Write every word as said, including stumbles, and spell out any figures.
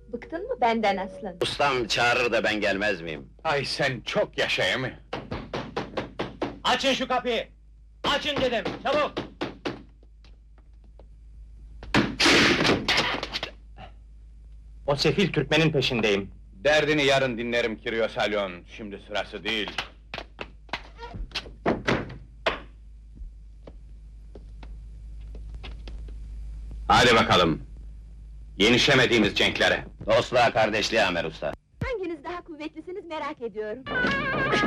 Bıktın mı benden aslan? Ustam çağırır da ben gelmez miyim? Ay sen çok yaşa mı? Açın şu kapıyı! Açın dedim, çabuk! O sefil Türkmenin peşindeyim. Derdini yarın dinlerim Kiryosalyon, şimdi sırası değil. Hadi bakalım! Yenişemediğimiz cenklere! Dostluğa, kardeşliğe Amer usta. Hanginiz daha kuvvetlisiniz merak ediyorum.